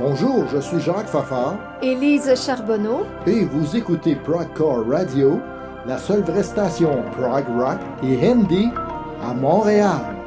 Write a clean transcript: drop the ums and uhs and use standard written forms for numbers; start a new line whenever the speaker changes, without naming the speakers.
Bonjour, je suis Jacques Fafard.
Élise Charbonneau.
Et vous écoutez Progcore Radio, la seule vraie station prog rock et hindi à Montréal.